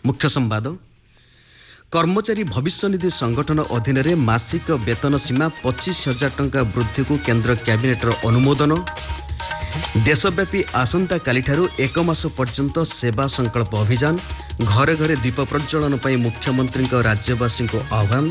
मुख्य संवाद कर्मचारी भविष्य निधि संगठन अधीन रे मासिक वेतन सीमा 25,000 टंका वृद्धि को केंद्र कैबिनेटर अनुमोदन देशव्यापी आसंता कालीठारू 1 मास पर्यंत सेवा संकल्प अभियान घरे घरे दीप प्रज्वलन पर मुख्यमंत्री राज्यवासी को आह्वान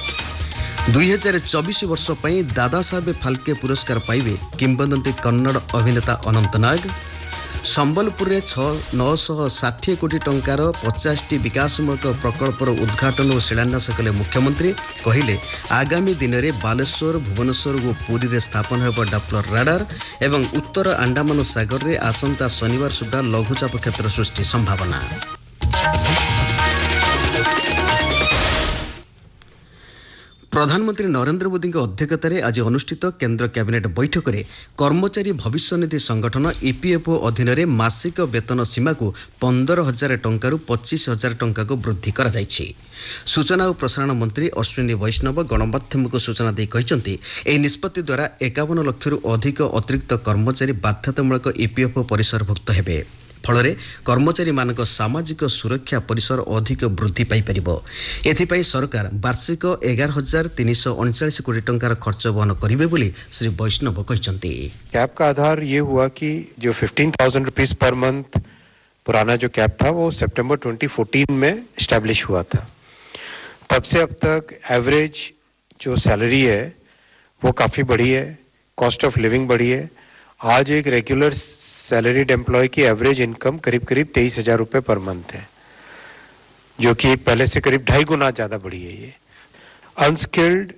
2024 वर्ष पर दादा साहेब फाल्के पुरस्कार पाइबे किंवदंती कन्नड़ अभिनेता अनंत नाग संबलपुर में 960 कोटी टंकार 50टी विकासमूलक प्रकल्पर उद्घाटन और शिलान्यास कले मुख्यमंत्री कहले आगामी दिन में बालेश्वर भुवनेश्वर और पुरी में स्थापन हो डप्लर राडार एवं उत्तर अंडमान सागर में आसंता शनिवार सुधा लघुचाप क्षेत्र सृष्टि संभावना। प्रधानमंत्री नरेंद्र मोदी अध्यक्षतार आज अनुष्ठित केंद्र कैबिनेट बैठक में कर्मचारी भविष्य निधि संगठन ईपीएफओ अधीन में मासिक वेतन सीमा को 15,000 टंका 25,000 टंका को वृद्धि कर सूचना और प्रसारण मंत्री अश्विनी वैष्णव गणमाध्यम को सूचना दी कहते यह निष्पत्ति द्वारा 51 लाख अधिक अतिरिक्त कर्मचारी बाध्यतामूलक ईपीएफओ परिसरभुक्त हेबे फल कर्मचारी मानक सामाजिक सुरक्षा परिसर अधिक वृद्धि पाइपर एथिपाई सरकार वार्षिक 11,339 कोटी टंकार खर्च वहन करेंगे बोली श्री वैष्णव कहते। कैप का आधार ये हुआ कि जो 15,000 रुपीज पर मंथ पुराना जो कैप था वो सितंबर 2014 में एस्टैब्लिश हुआ था। तब से अब तक एवरेज जो सैलरी है वो काफी बढ़ी है, कॉस्ट ऑफ लिविंग बढ़ी है। आज एक रेगुलर सैलरीड एम्प्लॉय की एवरेज इनकम करीब 23,000 रुपए पर मंथ है, जो कि पहले से करीब 2.5 गुना ज्यादा बढ़ी है। ये अनस्किल्ड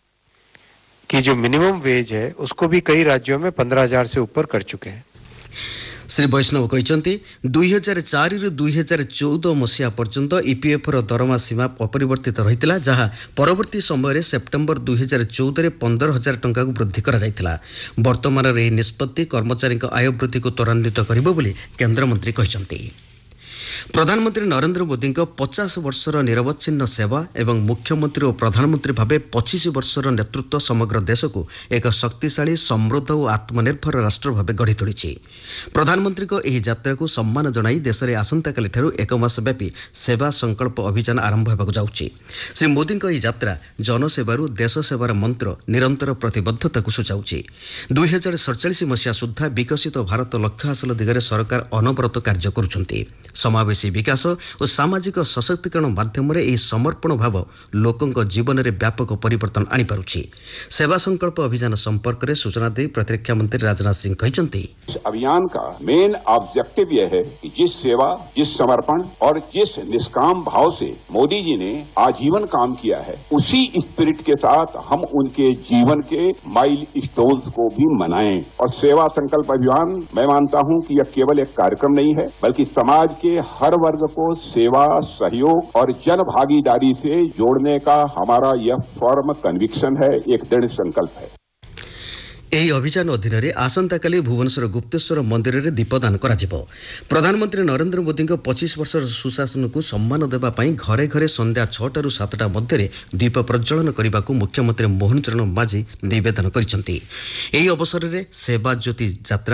की जो मिनिमम वेज है उसको भी कई राज्यों में 15,000 से ऊपर कर चुके हैं। श्री वैष्णव कहते 2004 ରୁ 2014 मसीहा पर्यंत ईपीएफओ दरमा सीमा अपरिवर्तित रही जहां परवर्ती समय सेप्टेम्बर 2014 में 15,000 टंका को वृद्धि कर वर्तमान यह निष्पत्ति कर्मचारी आय वृद्धि को त्वरान्वित करिबो बोली केंद्रमंत्री कहते। प्रधानमंत्री नरेंद्र मोदी 50 वर्षर निरवच्छिन्न सेवा एवं मुख्यमंत्री और प्रधानमंत्री भावे 25 वर्षर नेतृत्व समग्र देश को एक शक्तिशाली समृद्ध और आत्मनिर्भर राष्ट्र भाव गढ़ी तोड़ी। प्रधानमंत्री यह यात्रा को सम्मान जनाई देश में आसंता काली 1 मास व्यापी सेवा संकल्प अभियान आरंभ होगा जाउछि। श्री मोदी यह यात्रा जनसेवारू देश सेवार मंत्र निरंतर प्रतिबद्धता को सूचाउछि। 2047 मसीहा सुधा विकसित भारत लक्ष्य हासिल दिगरे सरकार अनवरत कार्य करुछन्ति। समावेशी विकास और सामाजिक सशक्तिकरण माध्यम यह समर्पण भाव लोकों जीवन में व्यापक परिवर्तन आनी पारुछि। सेवा संकल्प अभियान संपर्क में सूचना दे प्रतिरक्षा मंत्री राजनाथ सिंह कहते इस अभियान का मेन ऑब्जेक्टिव यह है कि जिस सेवा, जिस समर्पण और जिस निष्काम भाव से मोदी जी ने आजीवन काम किया है, उसी स्पिरिट के साथ हम उनके जीवन के माइल स्टोन्स को भी मनाएं। और सेवा संकल्प अभियान मैं मानता हूं कि यह केवल एक कार्यक्रम नहीं है, बल्कि समाज के हर वर्ग को सेवा, सहयोग और जन भागीदारी से जोड़ने का हमारा यह फर्म कन्विक्शन है, एक दृढ़ संकल्प है। ଏହି ଅଭିଯାନ ଅଧୀନରେ ଆସନ୍ତାକାଲି ଭୁବନେଶ୍ୱର ଗୁପ୍ତେଶ୍ୱର ମନ୍ଦିରରେ ଦୀପଦାନ କରାଯିବ। ପ୍ରଧାନମନ୍ତ୍ରୀ ନରେନ୍ଦ୍ର ମୋଦିଙ୍କ 25 ବର୍ଷର ସୁଶାସନକୁ ସମ୍ମାନ ଦେବା ପାଇଁ ଘରେ ଘରେ ସନ୍ଧ୍ୟା 6ଟାରୁ 7ଟା ମଧ୍ୟରେ ଦୀପ ପ୍ରଜ୍ୱଳନ କରିବାକୁ ମୁଖ୍ୟମନ୍ତ୍ରୀ ମୋହନ ଚରଣ ମାଝୀ ନିବେଦନ କରିଛନ୍ତି। ଏହି ଅବସରରେ ସେବା ଜ୍ୟୋତି ଯାତ୍ରା,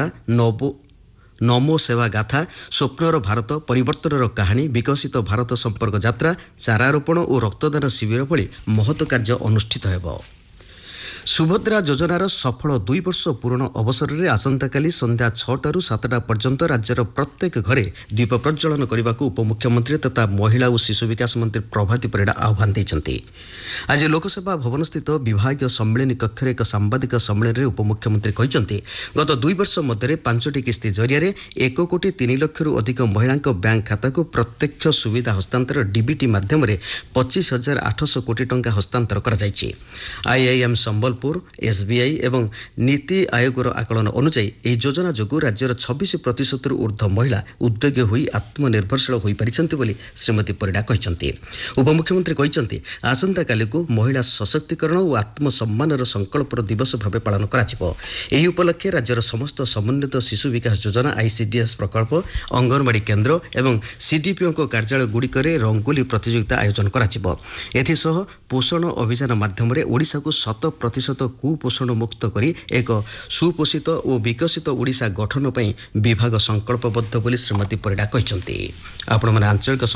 नमो सेवा गाथा, स्वप्नर भारत, परिवर्तनर कहानी, विकसित भारत संपर्क यात्रा, चारारोपण और रक्तदान शिविर भली महत्व कार्य अनुष्ठित हेब। सुभद्रा योजनार सफल 2 वर्ष पूर्ण अवसर में आसंताकाली संध्या 6ଟାରୁ 7ଟା पर्यंत राज्यर प्रत्येक घरे दीप प्रज्वलन करने को उपमुख्यमंत्री तथा महिला और शिशु विकास मंत्री प्रभाती परिडा आह्वान देते। आज लोकसभा भवन स्थित विभागीय सम्मेलन कक्ष एक सांबादिक सम्मेलन में उपमुख्यमंत्री कहते गत 2 वर्ष मध्य 5टी किस्ती जरिए 1,03 लाख अधिक महिला बैंक खाता को प्रत्यक्ष सुविधा हस्तांतर डीबीटी माध्यम 25,800 कोटी टंका हस्तांतर कर आईआईएम संबलपुर, एसबीआई एवं नीति आयोगर आकलन अनुसार यह योजना जो राज्यर 26% ऊर्ध्व महिला उद्योगी होई आत्मनिर्भरशील हो पारिछन्ति बोली श्रीमती परिडा कहते। उपमुख्यमंत्री कहते आसंता काली को महिला सशक्तिकरण और आत्मसम्मानर संकल्पर दिवस भाव पालन कराजिबो। एही उपलक्षे राज्यर समस्त समन्वित शिशु विकास योजना आईसीडीएस प्रकल्प, अंगनवाड़ी केन्द्र एवं सीडीपीओ कार्यालय गुड़िकरे रंगोली प्रतियोगिता आयोजन कराजिबो। एथिसह पोषण अभियान माध्यम ओडिशा को 100% कुपोषण मुक्त करी एक सुपोषित और विकसित ओडिशा गठन पर विभाग संकल्पबद्ध बोली श्रीमती परिडा कहते। आपण माने आंचलिक